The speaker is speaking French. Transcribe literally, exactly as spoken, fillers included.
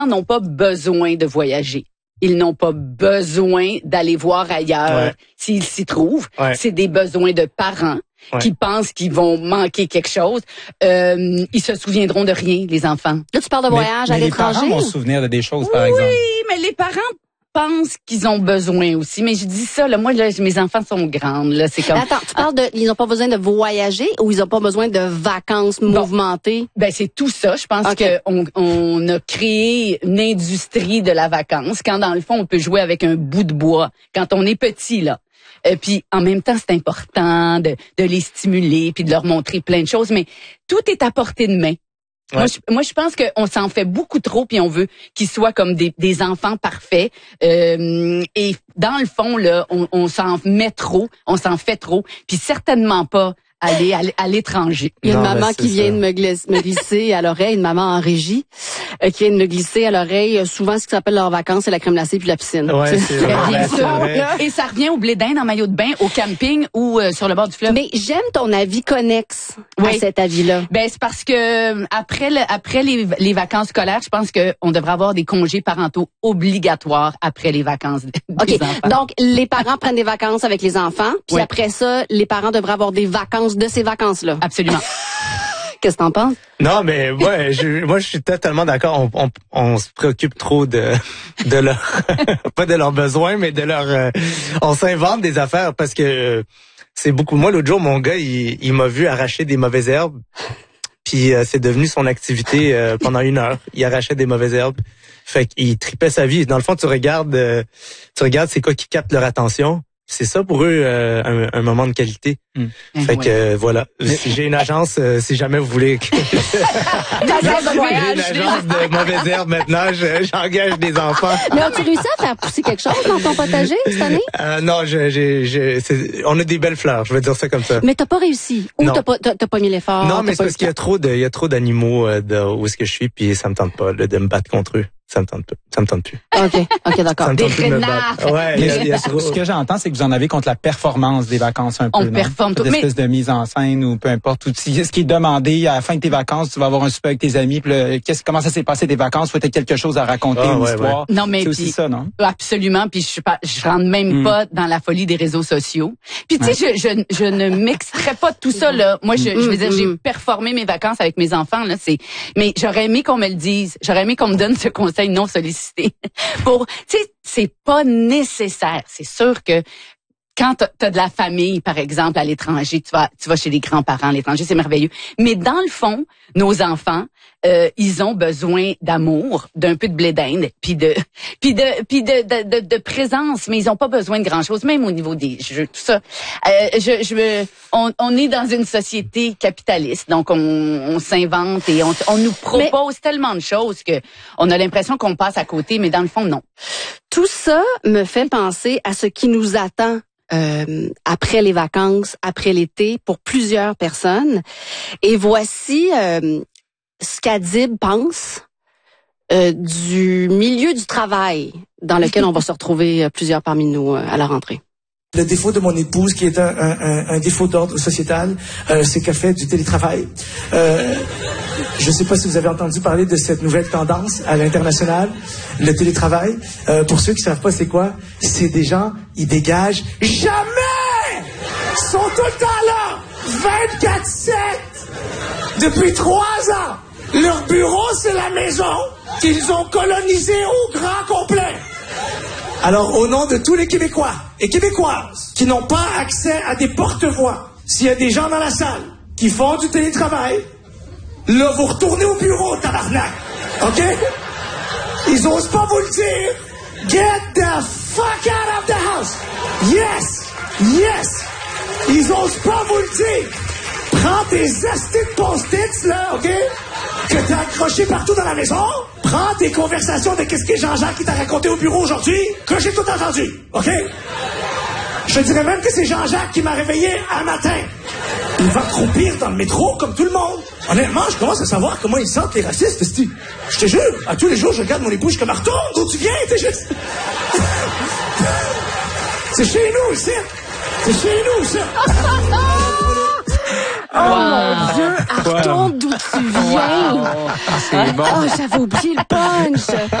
n'ont pas besoin de voyager. Ils n'ont pas besoin d'aller voir ailleurs ouais. s'ils s'y trouvent. Ouais. C'est des besoins de parents ouais. qui pensent qu'ils vont manquer quelque chose. Euh, ils se souviendront de rien, les enfants. Là, tu parles de voyage mais, à mais l'étranger. Les parents vont se souvenir de des choses, par oui, exemple. Oui, mais les parents pensent qu'ils ont besoin aussi. Mais je dis ça, là, moi, là, mes enfants sont grandes. Là, c'est comme. Attends, tu parles de, ils n'ont pas besoin de voyager ou ils n'ont pas besoin de vacances bon, mouvementées? Ben c'est tout ça. Je pense okay. qu'on on a créé une industrie de la vacance. Quand dans le fond, on peut jouer avec un bout de bois. Quand on est petit, là. Euh, puis en même temps, c'est important de, de les stimuler puis de leur montrer plein de choses. Mais tout est à portée de main. Ouais. Moi, je, moi, je pense qu'on s'en fait beaucoup trop, puis on veut qu'ils soient comme des, des enfants parfaits. Euh, et dans le fond, là, on, on s'en met trop, on s'en fait trop, puis certainement pas aller à, à l'étranger. Il y a une non, maman qui vient ça. de me glisser, me glisser à l'oreille, une maman en régie, euh, qui vient de me glisser à l'oreille. Euh, souvent, ce qui s'appelle leurs vacances, c'est la crème glacée puis la piscine. Ouais, c'est vrai, bien c'est sûr. vrai. Et ça revient au blé d'Inde en maillot de bain, au camping ou euh, sur le bord du fleuve. Mais j'aime ton avis connexe oui. à cet avis-là. Ben c'est parce que après le, après les, les vacances scolaires, je pense que on devrait avoir des congés parentaux obligatoires après les vacances des okay. enfants. Donc les parents prennent des vacances avec les enfants, puis oui. après ça, les parents devraient avoir des vacances de ces vacances-là. Absolument. Qu'est-ce que t'en penses? Non, mais ouais, je, moi, je suis totalement d'accord. On, on, on se préoccupe trop de, de leur, pas de leurs besoins, mais de leur, euh, on s'invente des affaires parce que euh, c'est beaucoup. Moi, l'autre jour, mon gars, il, il m'a vu arracher des mauvaises herbes, puis euh, c'est devenu son activité euh, pendant une heure. Il arrachait des mauvaises herbes. Fait qu'il tripait sa vie. Dans le fond, tu regardes, euh, tu regardes c'est quoi qui capte leur attention. C'est ça pour eux euh, un, un moment de qualité. Mmh. Fait ouais. que euh, voilà, si j'ai une agence, euh, si jamais vous voulez que de j'ai une agence de mauvaises herbes maintenant, je, j'engage des enfants. Mais as-tu réussi à faire pousser quelque chose dans ton potager cette année? Euh, non, je, je, je, c'est, on a des belles fleurs, je vais dire ça comme ça. Mais t'as pas réussi ou non. t'as pas t'as, t'as pas mis l'effort? Non, mais c'est parce qu'il y a trop de, il y a trop d'animaux euh, de, où est-ce que je suis, puis ça me tente pas là, de me battre contre eux. Ça me tente pas. Ça me tente plus. OK, OK, d'accord. Ça me Des tente plus de me renards. battre. Ouais, il y a, il y a trop. Ce que j'entends, c'est que vous en avez contre la performance des vacances un On peu, non? performe tout. Cette espèce de mise en scène ou peu importe. Ou si, ce qui est demandé à la fin de tes vacances, tu vas avoir un souper avec tes amis. Puis là, qu'est-ce, comment ça s'est passé tes vacances? Faut être quelque chose à raconter, Ah, une ouais, histoire. Non, mais c'est aussi puis, ça, non? Absolument. Puis je suis pas, je rentre même Mm. pas dans la folie des réseaux sociaux. Puis tu sais, Ouais. je, je, je ne m'extrais pas de tout ça là. Moi, je, je veux dire, j'ai performé mes vacances avec mes enfants là. C'est, mais j'aurais aimé qu'on me le dise. J'aurais aimé qu'on me donne ce conseil non sollicité. Pour, tu sais, c'est pas nécessaire. C'est sûr que quand tu as de la famille, par exemple, à l'étranger, tu vas tu vas chez les grands-parents à l'étranger, c'est merveilleux. Mais dans le fond, nos enfants, euh, ils ont besoin d'amour, d'un peu de blé d'Inde, puis de puis de puis de, de de de présence, mais ils ont pas besoin de grand-chose, même au niveau des jeux, tout ça. Euh, je je on on est dans une société capitaliste, donc on on s'invente et on on nous propose mais, tellement de choses que on a l'impression qu'on passe à côté, mais dans le fond non. Tout ça me fait penser à ce qui nous attend Euh, après les vacances, après l'été, pour plusieurs personnes. Et voici euh, ce qu'Adib pense euh, du milieu du travail dans lequel on va se retrouver euh, plusieurs parmi nous euh, à la rentrée. Le défaut de mon épouse, qui est un, un, un, un défaut d'ordre sociétal, euh, c'est qu'elle fait du télétravail. Euh, je ne sais pas si vous avez entendu parler de cette nouvelle tendance à l'international, le télétravail. Euh, pour ceux qui ne savent pas c'est quoi, c'est des gens, ils dégagent jamais! Ils sont tout le temps là! vingt-quatre sept! Depuis trois ans! Leur bureau, c'est la maison qu'ils ont colonisée au grand complet. Alors, au nom de tous les Québécois et Québécoises qui n'ont pas accès à des porte-voix, s'il y a des gens dans la salle qui font du télétravail, là, vous retournez au bureau, tabarnak. OK? Ils osent pas vous le dire. Get the fuck out of the house. Yes! Yes! Ils osent pas vous le dire. Prends tes astis de post-its, là, OK? Que t'as accroché partout dans la maison. Prends tes conversations de qu'est-ce que Jean-Jacques qui t'a raconté au bureau aujourd'hui, que j'ai tout entendu, OK? Je dirais même que c'est Jean-Jacques qui m'a réveillé un matin. Il va croupir dans le métro comme tout le monde. Honnêtement, je commence à savoir comment ils sentent les racistes, esti. Je te jure, à tous les jours, je regarde mon épouse comme retourne, d'où tu viens, t'es juste... C'est chez nous, ici. C'est chez nous, ça. Oh mon Dieu, elle retourne d'où tu viens. C'est bon. Oh, j'avais oublié le punch.